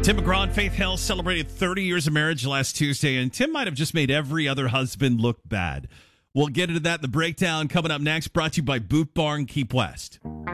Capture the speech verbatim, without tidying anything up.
Tim McGraw and Faith Hill celebrated thirty years of marriage last Tuesday, and Tim might have just made every other husband look bad. We'll get into that in the breakdown coming up next, brought to you by Boot Barn Keep West.